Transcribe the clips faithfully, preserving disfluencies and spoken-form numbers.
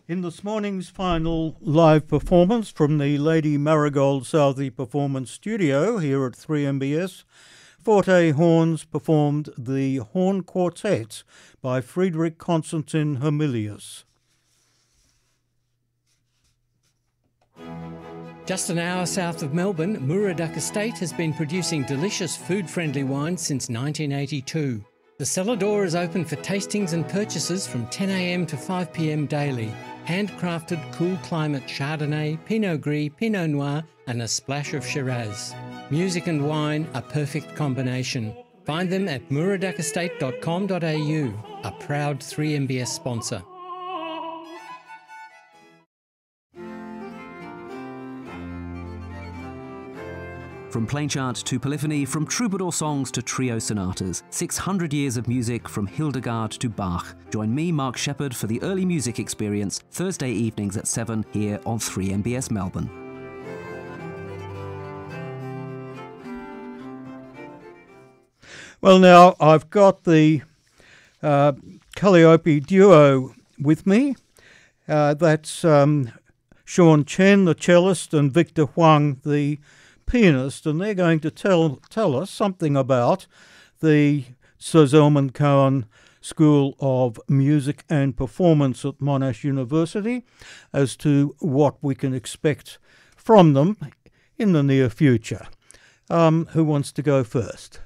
In this morning's final live performance from the Lady Marigold Southey Performance Studio here at three M B S, Forte Horns performed the Horn Quartet by Friedrich Constantin Hermilius. Just an hour south of Melbourne, Muraduck Estate has been producing delicious food-friendly wine since nineteen eighty-two. The cellar door is open for tastings and purchases from ten a m to five p m daily. Handcrafted cool climate Chardonnay, Pinot Gris, Pinot Noir and a splash of Shiraz. Music and wine, a perfect combination. Find them at muraduck estate dot com dot a u, a proud three M B S sponsor. From plain chant to polyphony, from troubadour songs to trio sonatas, six hundred years of music from Hildegard to Bach. Join me, Mark Shepherd, for the early music experience, Thursday evenings at seven here on three M B S Melbourne. Well, now I've got the uh, Calliope duo with me. Uh, that's um, Sean Chen, the cellist, and Victor Huang, the pianist, and they're going to tell tell us something about the Sir Zelman Cowen School of Music and Performance at Monash University as to what we can expect from them in the near future. Um, who wants to go first?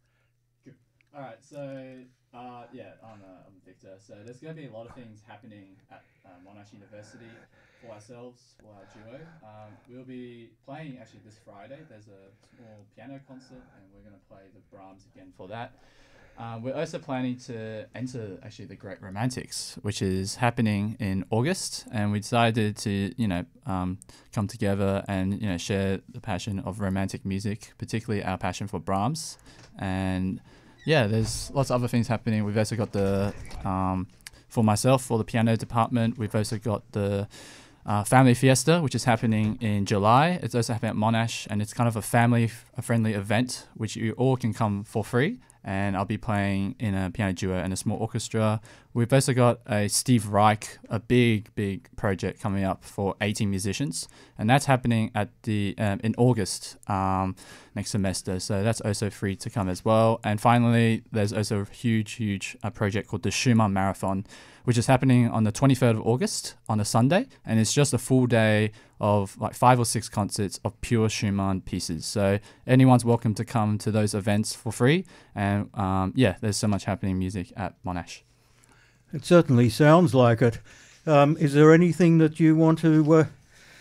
All right, so uh, yeah, I'm, uh, I'm Victor. So there's going to be a lot of things happening at uh, Monash University for ourselves, for our duo. Um, we'll be playing actually this Friday. There's a small piano concert and we're going to play the Brahms again for that. Um, we're also planning to enter actually the Great Romantics, which is happening in August, and we decided to, you know, um, come together and, you know, share the passion of romantic music, particularly our passion for Brahms. And yeah, there's lots of other things happening. We've also got the, um, for myself, for the piano department, we've also got the Uh, Family Fiesta, which is happening in July. It's also happening at Monash, and it's kind of a family-friendly event, which you all can come for free. And I'll be playing in a piano duo and a small orchestra. We've also got a Steve Reich, a big, big project coming up for eighty musicians, and that's happening at the um, in August um, next semester. So that's also free to come as well. And finally, there's also a huge, huge uh, project called the Schumann Marathon, which is happening on the twenty-third of August on a Sunday, and it's just a full day of like five or six concerts of pure Schumann pieces. So anyone's welcome to come to those events for free, and um, yeah, there's so much happening in music at Monash. It certainly sounds like it. Um, is there anything that you want to uh,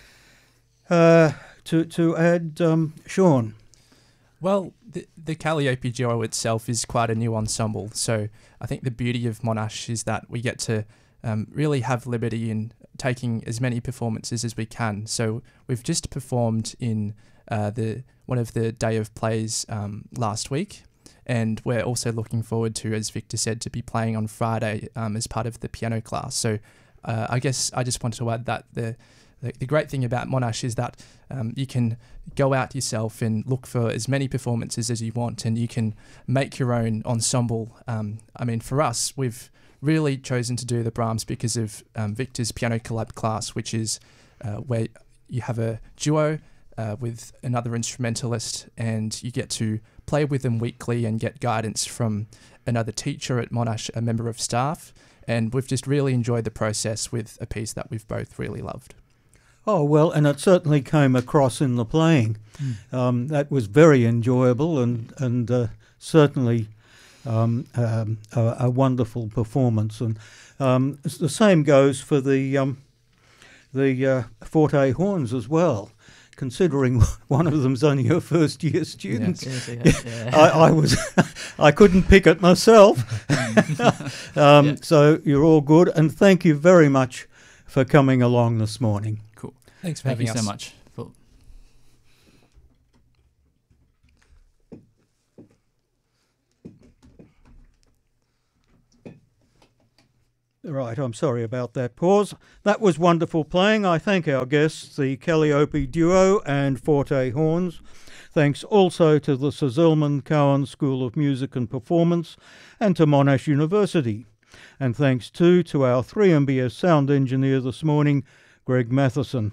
uh, to to add, um, Sean? Well, the, the Calliope duo itself is quite a new ensemble, so I think the beauty of Monash is that we get to um, really have liberty in taking as many performances as we can. So we've just performed in uh, the one of the day of plays um, last week, and we're also looking forward to, as Victor said, to be playing on Friday um, as part of the piano class. So uh, I guess I just wanted to add that the The, the great thing about Monash is that um, you can go out yourself and look for as many performances as you want, and you can make your own ensemble. Um, I mean, for us, we've really chosen to do the Brahms because of um, Victor's Piano Collab class, which is uh, where you have a duo uh, with another instrumentalist, and you get to play with them weekly and get guidance from another teacher at Monash, a member of staff. And we've just really enjoyed the process with a piece that we've both really loved. Oh, well, and it certainly came across in the playing. Mm. Um, that was very enjoyable and, and uh, certainly um, um, a, a wonderful performance. And um, the same goes for the um, the uh, Forte Horns as well, considering one of them's only a first-year student. Yes, yes, yeah. I, I was, I couldn't pick it myself. um, yeah. So you're all good, and thank you very much for coming along this morning. Cool. Thanks for Thank having you us. so much. For Right, I'm sorry about that pause. That was wonderful playing. I thank our guests, the Calliope Duo and Forte Horns. Thanks also to the Sir Zelman Cowen School of Music and Performance and to Monash University. And thanks too to our three M B S sound engineer this morning, Greg Matheson.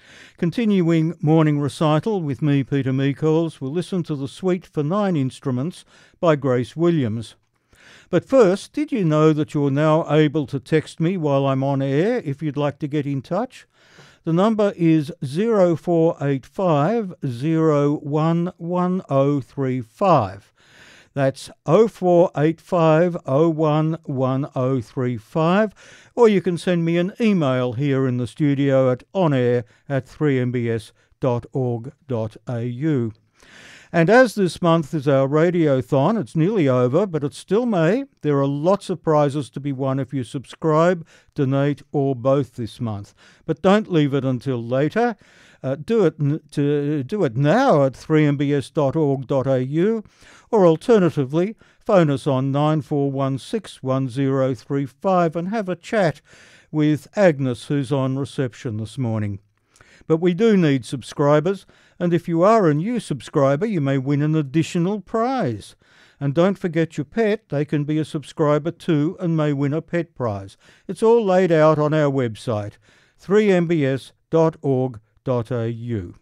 Continuing morning recital with me, Peter Meikols, we'll listen to the Suite for Nine Instruments by Grace Williams. But first, did you know that you're now able to text me while I'm on air if you'd like to get in touch? The number is zero four eight five zero one one zero three five. That's oh four eight five oh one one oh three five, or you can send me an email here in the studio at onair at three m b s dot org dot a u. And as this month is our Radiothon, it's nearly over, but it's still May. There are lots of prizes to be won if you subscribe, donate, or both this month. But don't leave it until later. Uh, do it n- to do it now at three m b s dot org dot a u, or alternatively, phone us on nine four one six one zero three five and have a chat with Agnes, who's on reception this morning. But we do need subscribers, and if you are a new subscriber, you may win an additional prize. And don't forget your pet, they can be a subscriber too and may win a pet prize. It's all laid out on our website, three m b s dot org dot a u.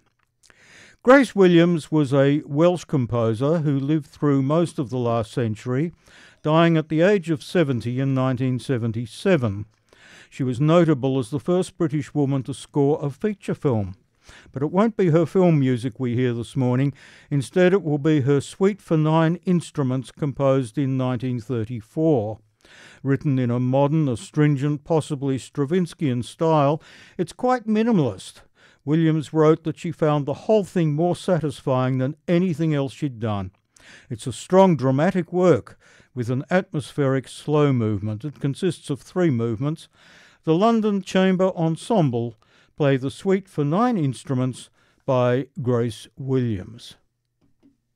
Grace Williams was a Welsh composer who lived through most of the last century, dying at the age of seventy in nineteen seventy-seven. She was notable as the first British woman to score a feature film. But it won't be her film music we hear this morning. Instead, it will be her Suite for Nine Instruments composed in nineteen thirty-four. Written in a modern, astringent, possibly Stravinsky style, it's quite minimalist. Williams wrote that she found the whole thing more satisfying than anything else she'd done. It's a strong dramatic work with an atmospheric slow movement. It consists of three movements. The London Chamber Ensemble play the Suite for Nine Instruments by Grace Williams.